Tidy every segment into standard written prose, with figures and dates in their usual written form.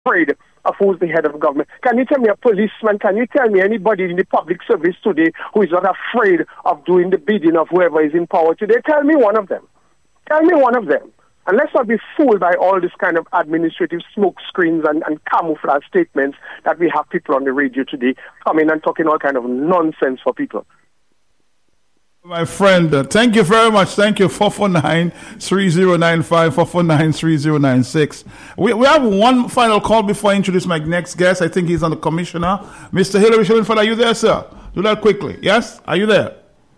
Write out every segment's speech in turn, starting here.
afraid of who's the head of government. Can you tell me a policeman? Can you tell me anybody in the public service today who is not afraid of doing the bidding of whoever is in power today? Tell me one of them. Tell me one of them. And let's not be fooled by all this kind of administrative smoke screens and camouflage statements that we have people on the radio today coming and talking all kind of nonsense for people. My friend, thank you very much. Thank you, 449-3095, 449-3096. We have one final call before I introduce my next guest. I think he's on the commissioner. Mr. Hilary Shillenfeld, are you there, sir? Do that quickly. Yes? Are you there?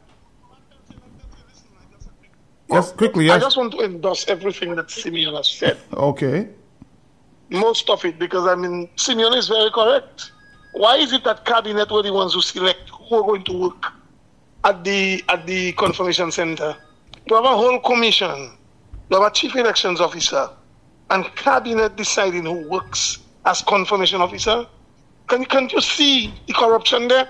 Yes, quickly, yes. I just want to endorse everything that Simeon has said. Okay. Most of it, because, Simeon is very correct. Why is it that cabinet were the ones who select who are going to work at the confirmation center? To have a whole commission, to have a chief elections officer, and cabinet deciding who works as confirmation officer? Can't you see the corruption there?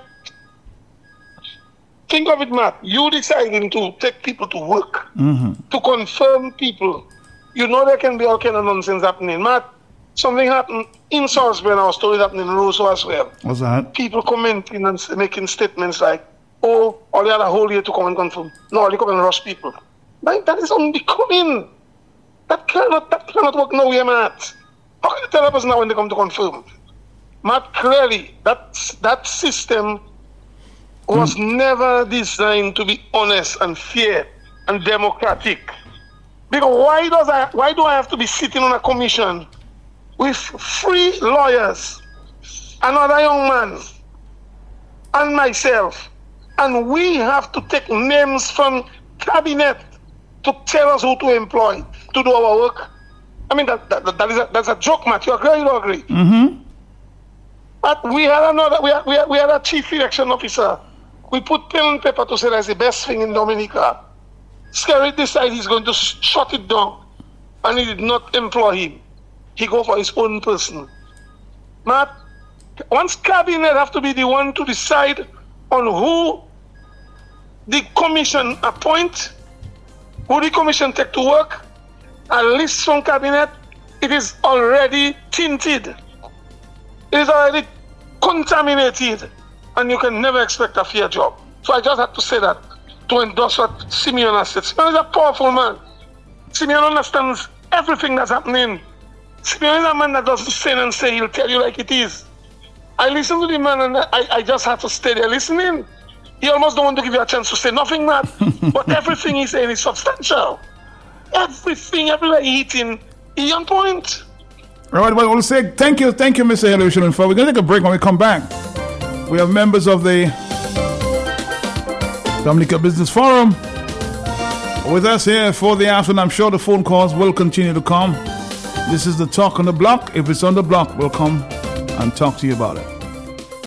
Think of it, Matt. You deciding to take people to work, to confirm people. You know there can be all kind of nonsense happening. Matt, something happened in Salisbury, and our story happening in Roseau as well. What's that? People commenting and making statements like, oh, all they had a whole year to come and confirm. No, they come and rush people. Like, that is unbecoming. That cannot work nowhere, Matt. How can you tell a person now when they come to confirm? Matt, clearly, that system was never designed to be honest and fair and democratic. Because why do I have to be sitting on a commission with 3 lawyers, another young man, and myself, and we have to take names from cabinet to tell us who to employ to do our work? That's a joke, Matt. You agree or you don't agree? But we had we had a chief election officer. We put pen and paper to say that's the best thing in Dominica. Scary decided he's going to shut it down, and he did not employ him. He go for his own person. Matt, once cabinet have to be the one to decide on who the commission appoint, who the commission take to work, a list from cabinet, it is already tinted. It is already contaminated, and you can never expect a fair job. So I just had to say that to endorse what Simeon has said. Simeon is a powerful man. Simeon understands everything that's happening. Simeon is a man that doesn't sin and say, he'll tell you like it is. I listened to the man and I just had to stay there listening. He almost don't want to give you a chance to say nothing, Matt. But everything he's saying is substantial. Everything, everywhere he's eating, he's on point. All right, well, we'll say thank you, Mr. Hilary Shillenfeld. We're going to take a break. When we come back, we have members of the Dominica Business Forum with us here for the afternoon. I'm sure the phone calls will continue to come. This is the Talk on the Block. If it's on the block, we'll come and talk to you about it.